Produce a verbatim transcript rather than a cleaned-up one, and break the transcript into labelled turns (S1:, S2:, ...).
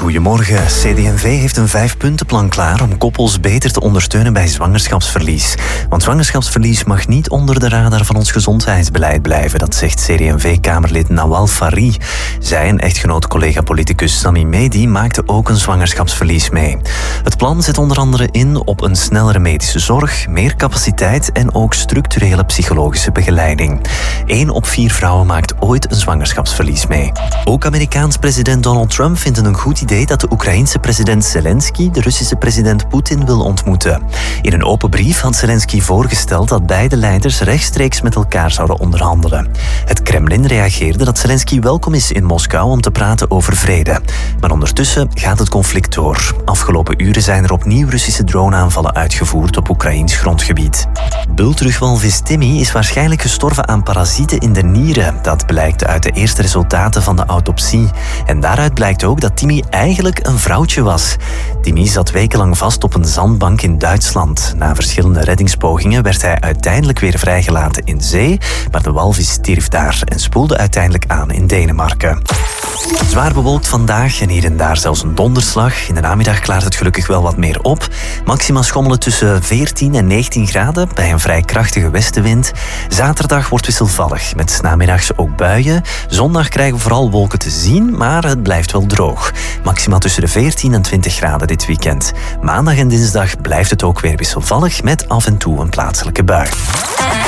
S1: Goedemorgen. C D en V heeft een vijfpuntenplan klaar om koppels beter te ondersteunen bij zwangerschapsverlies. Want zwangerschapsverlies mag niet onder de radar van ons gezondheidsbeleid blijven. Dat zegt C D en V-kamerlid Nawal Fari. Zij en echtgenoot-collega-politicus Sami Mehdi maakten ook een zwangerschapsverlies mee. Het plan zet onder andere in op een snellere medische zorg, meer capaciteit en ook structurele psychologische begeleiding. Eén op vier vrouwen maakt ooit een zwangerschapsverlies mee. Ook Amerikaans president Donald Trump vindt het een goed idee dat de Oekraïense president Zelensky de Russische president Poetin wil ontmoeten. In een open brief had Zelensky voorgesteld dat beide leiders rechtstreeks met elkaar zouden onderhandelen. Het Kremlin reageerde dat Zelensky welkom is in Moskou om te praten over vrede. Maar ondertussen gaat het conflict door. Afgelopen uren zijn er opnieuw Russische droneaanvallen uitgevoerd op Oekraïns grondgebied. Bultrugwalvis Timmy is waarschijnlijk gestorven aan parasieten in de nieren. Dat blijkt uit de eerste resultaten van de autopsie. En daaruit blijkt ook dat Timmy eigenlijk een vrouwtje was. Timmy zat wekenlang vast op een zandbank in Duitsland. Na verschillende reddingspogingen werd hij uiteindelijk weer vrijgelaten in zee, maar de walvis stierf daar en spoelde uiteindelijk aan in Denemarken. Zwaar bewolkt vandaag en hier en daar zelfs een donderslag. In de namiddag klaart het gelukkig wel wat meer op. Maxima schommelen tussen veertien en negentien graden bij een vrij krachtige westenwind. Zaterdag wordt wisselvallig met 's namiddags ook buien. Zondag krijgen we vooral wolken te zien, maar het blijft wel droog. Maxima tussen de veertien en twintig graden dit weekend. Maandag en dinsdag blijft het ook weer wisselvallig met af en toe een plaatselijke bui.